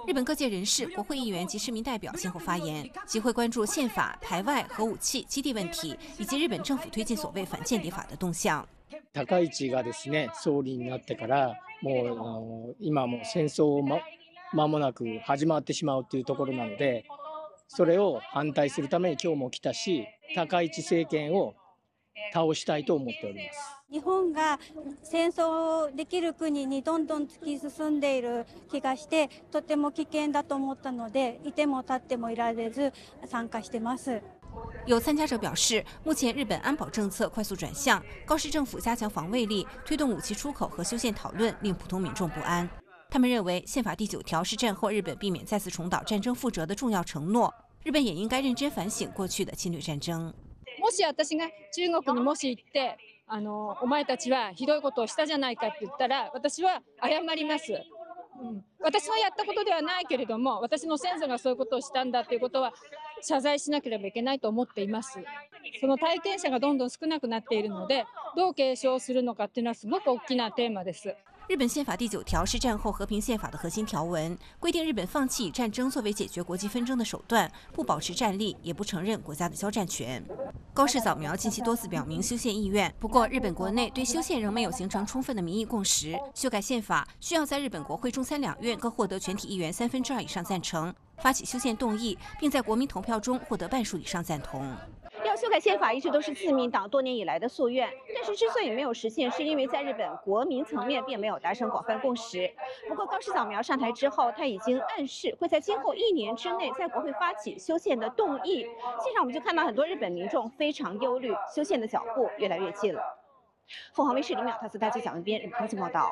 日本各界人士、国会议员及市民代表先后发言，集会关注宪法、排外、核武器、基地問題，以及日本政府推進所謂反間諜法的動向。 高市がですね、総理になってからもう今も戦争間もなく始まってしまうというところなので、それを反対するために今日も来たし、高市政権を倒したいと思っております。 日本が戦争できる国にどんどん突き進んでいる気がして、とても危険だと思ったので、いても立ってもいられず参加してます。 有参加者表示，目前日本安保政策快速转向，高市政府加强防卫力，推动武器出口和修宪讨论，令普通民众不安。他们认为，宪法第9条是战后日本避免再次重蹈战争覆辙的重要承诺，日本也应该认真反省过去的侵略战争。 もし私が中国にもし行って、お前たちはひどいことをしたじゃないかって言ったら、私は謝ります。私のやったことではないけれども、私の先祖がそういうことをしたんだということは謝罪しなければいけないと思っています。その体験者がどんどん少なくなっているので、どう継承するのかっていうのはすごく大きなテーマです。 日本宪法第9条是战后和平宪法的核心条文，规定日本放弃以战争作为解决国际纷争的手段，不保持战力，也不承认国家的交战权。高市早苗近期多次表明修宪意愿，不过日本国内对修宪仍没有形成充分的民意共识。修改宪法需要在日本国会中参两院各获得全体议员2/3以上赞成，发起修宪动议，并在国民投票中获得半数以上赞同。 要修改宪法一直都是自民党多年以来的夙愿，但是之所以没有实现，是因为在日本国民层面并没有达成广泛共识。不过高市早苗上台之后，他已经暗示会在今后1年之内在国会发起修宪的动议。现场我们就看到很多日本民众非常忧虑，修宪的脚步越来越近了。凤凰卫视李淼、陶思大记者文编日本报道。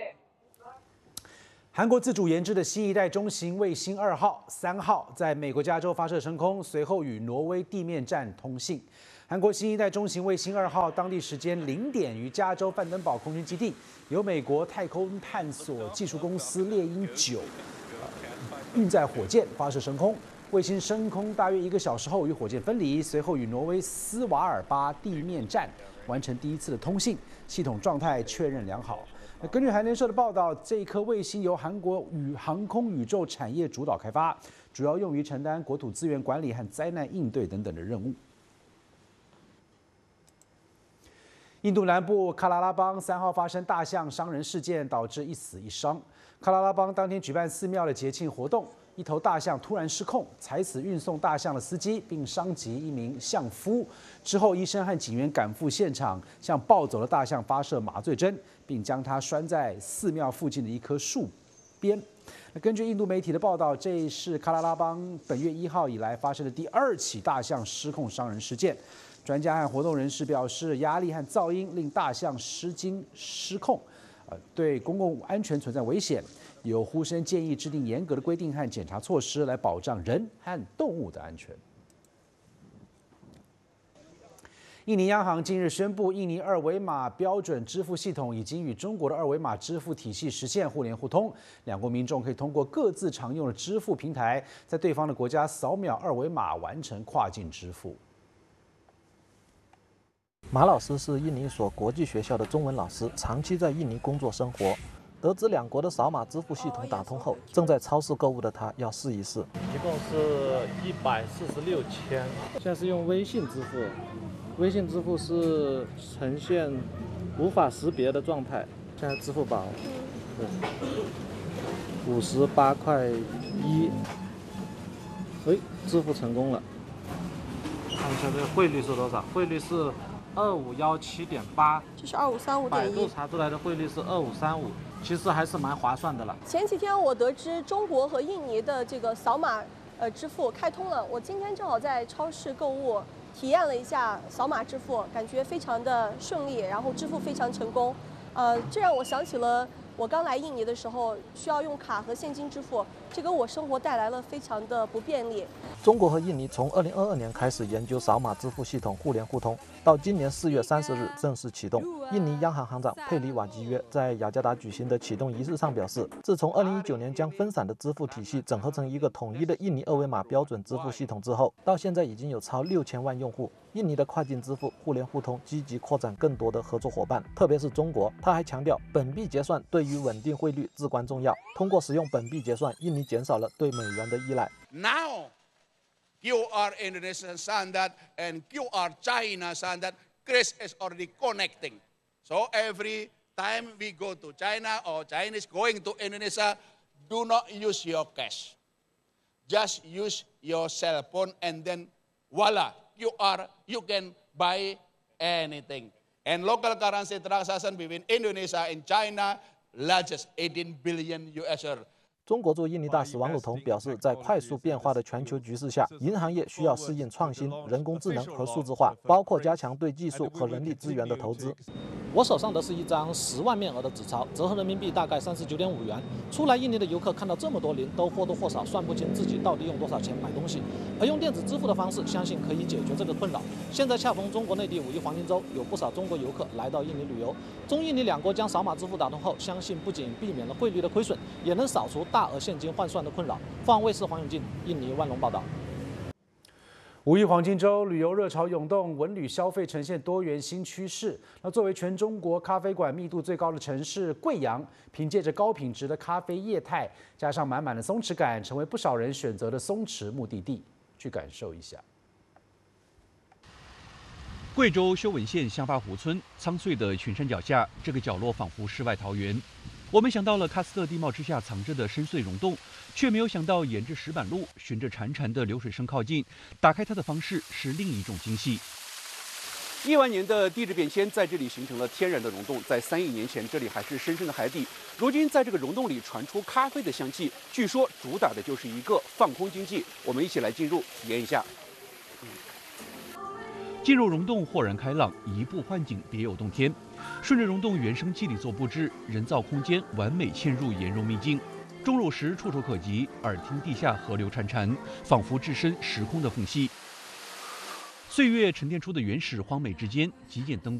韩国自主研制的新一代中型卫星2号、3号在美国加州发射升空，随后与挪威地面站通信。韩国新一代中型卫星2号当地时间0点于加州范登堡空军基地，由美国太空探索技术公司猎鹰9运载火箭发射升空。卫星升空大约1个小时后与火箭分离，随后与挪威斯瓦尔巴地面站完成第一次的通信，系统状态确认良好。根据韩联社的报道，这一颗卫星由韩国航空宇宙产业主导开发，主要用于承担国土资源管理和灾难应对等等的任务。印度南部喀拉拉邦3号发生大象伤人事件，导致1死1伤。喀拉拉邦当天举办寺庙的节庆活动，一头大象突然失控，踩死运送大象的司机，并伤及一名象夫。之后，医生和警员赶赴现场，向暴走的大象发射麻醉针，并将它拴在寺庙附近的一棵树边。根据印度媒体的报道，这是喀拉拉邦本月1号以来发生的第2起大象失控伤人事件。专家和活动人士表示，压力和噪音令大象失惊失控，对公共安全存在危险。有呼声建议制定严格的规定和检查措施，来保障人和动物的安全。印尼央行近日宣布，印尼2维码标准支付系统已经与中国的2维码支付体系实现互联互通，两国民众可以通过各自常用的支付平台，在对方的国家扫描2维码完成跨境支付。 马老师是印尼一所国际学校的中文老师，长期在印尼工作生活。得知两国的扫码支付系统打通后，正在超市购物的他要试一试。 一共是146千，现在是用微信支付，微信支付是呈现无法识别的状态。现在支付宝，对，58块1，支付成功了。看一下这个汇率是多少？汇率是2517.8， 这是2535.1。 百度查出来的汇率是2535。其实还是蛮划算的了。 前几天我得知中国和印尼的这个扫码支付开通了，我今天正好在超市购物，体验了一下扫码支付，感觉非常的顺利，然后支付非常成功。这让我想起了我刚来印尼的时候需要用卡和现金支付，这给我生活带来了非常的不便利。 中国和印尼从2022年开始研究扫码支付系统互联互通，到今年4月30日正式启动。印尼央行行长佩里瓦基约在雅加达举行的启动仪式上表示，自从2019年将分散的支付体系整合成一个统一的印尼2维码标准支付系统之后，到现在已经有超6000万用户。 印尼的跨境支付互联互通积极扩展更多的合作伙伴，特别是中国。他还强调，本币结算对于稳定汇率至关重要。通过使用本币结算，印尼减少了对美元的依赖。 Now, QR Indonesian standard and QR China standard, Chris is already connecting. So every time we go to China or Chinese going to Indonesia, do not use your cash. Just use your cell phone and then voila, QR, you can buy anything. And local currency transaction between Indonesia and China, largest 18 billion US. 中国驻印尼大使王鲁彤表示，在快速变化的全球局势下，银行业需要适应创新、人工智能和数字化，包括加强对技术和人力资源的投资。 我手上的是一张10万面额的纸钞，折合人民币大概39.5元。初来印尼的游客看到这么多零，都或多或少算不清自己到底用多少钱买东西。而用电子支付的方式，相信可以解决这个困扰。现在恰逢中国内地5一黄金周，有不少中国游客来到印尼旅游。中印尼两国将扫码支付打通后，相信不仅避免了汇率的亏损，也能扫除大额现金换算的困扰。凤凰卫视黄永进，印尼万隆报道。 5一黄金周，旅游热潮涌动，文旅消费呈现多元新趋势。那作为全中国咖啡馆密度最高的城市，贵阳凭借着高品质的咖啡业态，加上满满的松弛感，成为不少人选择的松弛目的地。去感受一下。 贵州修文县香巴湖村苍翠的群山脚下，这个角落仿佛世外桃源。我们想到了喀斯特地貌之下藏着的深邃溶洞，却没有想到沿着石板路，循着潺潺的流水声靠近，打开它的方式是另一种惊喜。 亿万年的地质变迁在这里形成了天然的溶洞，在3亿年前，这里还是深深的海底。如今，在这个溶洞里传出咖啡的香气，据说主打的就是一个放空经济。我们一起来进入体验一下。 进入溶洞豁然开朗，移步换景别有洞天。顺着溶洞原生基底座布置，人造空间完美嵌入岩溶秘境。钟乳石触手可及，耳听地下河流潺潺，仿佛置身时空的缝隙。岁月沉淀出的原始荒美之间，极简灯